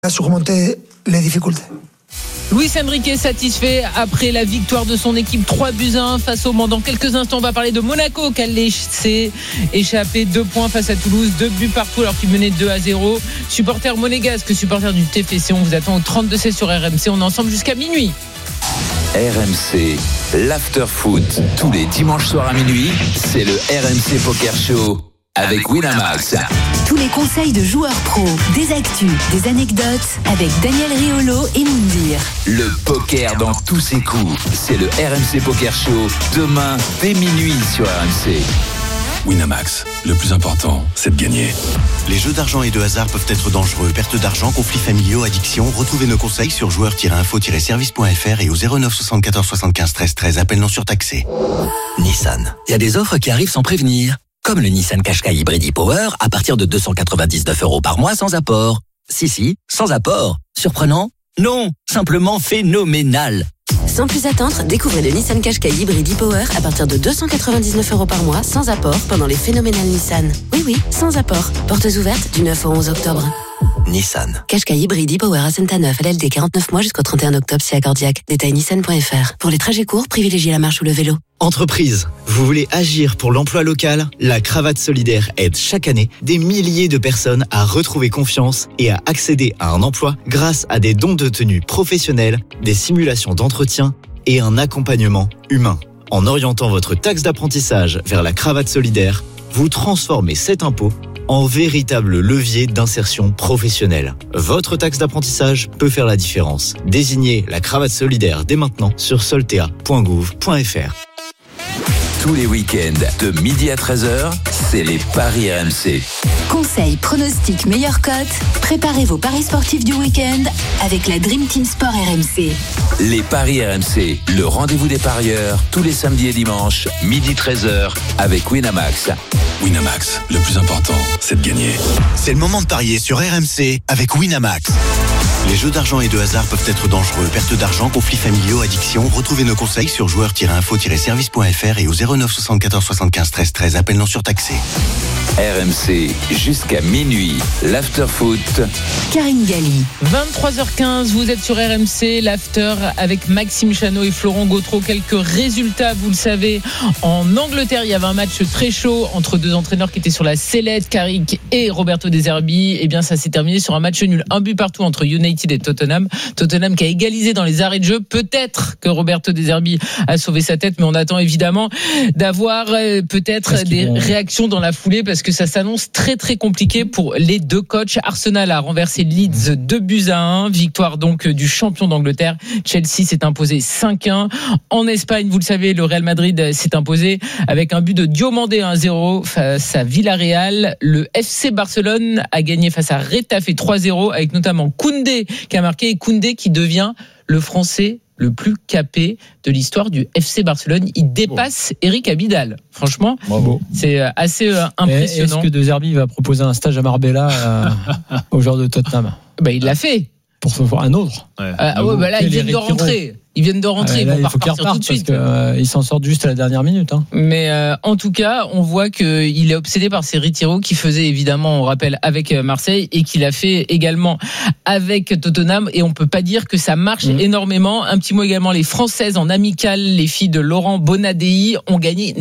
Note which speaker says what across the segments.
Speaker 1: à surmonter les difficultés.
Speaker 2: Luis Enrique est satisfait après la victoire de son équipe 3-1 face au Mans. Dans quelques instants, on va parler de Monaco qui a laissé échapper 2 points face à Toulouse, 2 buts partout alors qu'il menait 2-0. Supporter monégasque, supporter du TFC, on vous attend au 32-16 sur RMC. On est ensemble jusqu'à minuit.
Speaker 3: RMC, l'after foot, tous les dimanches soirs à minuit, c'est le RMC Poker Show avec Winamax.
Speaker 4: Tous les conseils de joueurs pros, des actus, des anecdotes avec Daniel Riolo et Moundir.
Speaker 3: Le poker dans tous ses coups, c'est le RMC Poker Show, demain dès minuit sur RMC.
Speaker 5: Winamax, le plus important, c'est de gagner.
Speaker 6: Les jeux d'argent et de hasard peuvent être dangereux. Perte d'argent, conflits familiaux, addiction. Retrouvez nos conseils sur joueurs-info-service.fr et au 09 74 75 13 13. Appel non surtaxé.
Speaker 7: Nissan. Il y a des offres qui arrivent sans prévenir. Comme le Nissan Qashqai Hybrid e-Power à partir de 299 € par mois sans apport. Si, sans apport. Surprenant ? Non, simplement phénoménal.
Speaker 4: Sans plus attendre, découvrez le Nissan Qashqai Hybrid e-Power à partir de 299 € par mois sans apport pendant les phénoménales Nissan. Oui, sans apport. Portes ouvertes du 9 au 11 octobre.
Speaker 7: Nissan.
Speaker 4: Qashqai Hybrid e-Power à Saint-Aneuf, LLD 49 mois jusqu'au 31 octobre si accordiaque. Détail nissan.fr. Pour les trajets courts, privilégiez la marche ou le vélo.
Speaker 8: Entreprise, vous voulez agir pour l'emploi local ? La Cravate Solidaire aide chaque année des milliers de personnes à retrouver confiance et à accéder à un emploi grâce à des dons de tenue professionnels, des simulations d'entretien et un accompagnement humain. En orientant votre taxe d'apprentissage vers la Cravate Solidaire, vous transformez cet impôt en véritable levier d'insertion professionnelle. Votre taxe d'apprentissage peut faire la différence. Désignez la Cravate Solidaire dès maintenant sur soltea.gouv.fr.
Speaker 3: Tous les week-ends, de midi à 13h, c'est les Paris RMC.
Speaker 4: Conseils, pronostics, meilleures cotes. Préparez vos paris sportifs du week-end avec la Dream Team Sport RMC.
Speaker 3: Les Paris RMC, le rendez-vous des parieurs, tous les samedis et dimanches, midi 13h, avec Winamax.
Speaker 5: Winamax, le plus important, c'est de gagner.
Speaker 6: C'est le moment de parier sur RMC avec Winamax. Les jeux d'argent et de hasard peuvent être dangereux. Perte d'argent, conflits familiaux, addiction. Retrouvez nos conseils sur joueurs-info-service.fr et au 09 74 75 13 13. Appel non surtaxé.
Speaker 3: RMC, jusqu'à minuit, l'after foot.
Speaker 4: Karine Galli.
Speaker 2: 23h15, vous êtes sur RMC, l'after avec Maxime Chanot et Florent Gautreau. Quelques résultats, vous le savez. En Angleterre, il y avait un match très chaud entre deux entraîneurs qui étaient sur la sellette, Carrick et Roberto De Zerbi. Eh bien, ça s'est terminé sur un match nul. 1 but partout entre United et Tottenham. Tottenham qui a égalisé dans les arrêts de jeu. Peut-être que Roberto De Zerbi a sauvé sa tête, mais on attend évidemment d'avoir peut-être des réactions dans la foulée parce que ça s'annonce très très compliqué pour les deux coachs. Arsenal a renversé Leeds 2-1. Victoire donc du champion d'Angleterre. Chelsea s'est imposé 5-1. En Espagne, vous le savez, le Real Madrid s'est imposé avec un but de Diomandé 1-0 face à Villarreal. Le FC Barcelone a gagné face à Retafe 3-0 avec notamment Koundé qui a marqué, et Koundé qui devient le Français le plus capé de l'histoire du FC Barcelone. Il dépasse Eric Abidal. Franchement, c'est assez impressionnant.
Speaker 9: Est-ce que De Zerbi va proposer un stage à Marbella au joueur de Tottenham ?
Speaker 2: Il l'a fait.
Speaker 9: Pour un autre.
Speaker 2: Là, ils viennent de rentrer. Ils viennent de rentrer,
Speaker 9: là,
Speaker 2: ils vont
Speaker 9: faut
Speaker 2: pas repartir tout de suite.
Speaker 9: Ils s'en sortent juste à la dernière minute.
Speaker 2: Mais en tout cas, on voit qu'il est obsédé par ces retiros qu'il faisait évidemment, on rappelle, avec Marseille et qu'il a fait également avec Tottenham. Et on peut pas dire que ça marche énormément. Un petit mot également, les Françaises en amical, les filles de Laurent Bonadei ont gagné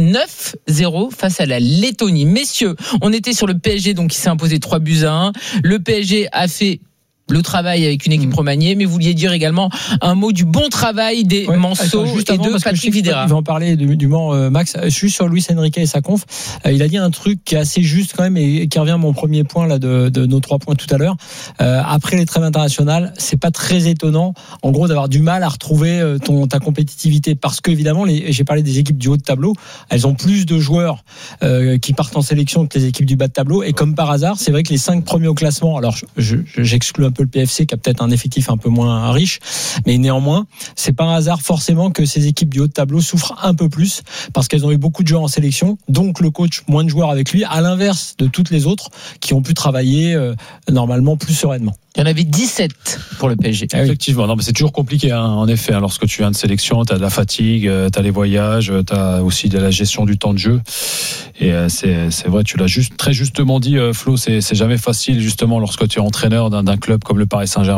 Speaker 2: 9-0 face à la Lettonie. Messieurs, on était sur le PSG, donc qui s'est imposé 3-1. Le PSG a fait le travail avec une équipe remaniée, mais vous vouliez dire également un mot du bon travail des Manceau et de Patrick Vieira.
Speaker 9: Il va en parler du Mans, Max. Je suis sur Luis Enrique et sa conf. Il a dit un truc qui est assez juste quand même et qui revient à mon premier point là de nos 3 points tout à l'heure. Après les trêves internationales, c'est pas très étonnant, en gros, d'avoir du mal à retrouver ta compétitivité parce que évidemment, j'ai parlé des équipes du haut de tableau, elles ont plus de joueurs qui partent en sélection que les équipes du bas de tableau. Et comme par hasard, c'est vrai que les 5 premiers au classement, alors j'exclus un peu le PFC qui a peut-être un effectif un peu moins riche, mais néanmoins c'est pas un hasard forcément que ces équipes du haut de tableau souffrent un peu plus parce qu'elles ont eu beaucoup de joueurs en sélection, donc le coach moins de joueurs avec lui, à l'inverse de toutes les autres qui ont pu travailler normalement plus sereinement.
Speaker 2: Il y en avait 17 pour le PSG.
Speaker 10: Effectivement, non, mais c'est toujours compliqué, hein, en effet. Hein, lorsque tu viens de sélection, tu as de la fatigue, tu as les voyages, tu as aussi de la gestion du temps de jeu. Et c'est vrai, tu l'as très justement dit, Flo, c'est jamais facile, justement, lorsque tu es entraîneur d'un club comme le Paris Saint-Germain.